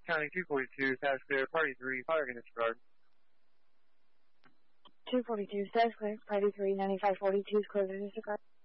County 242, status clear, party 3, fire in disregard. 242, status clear, party 3, 9542 is clear to disregard.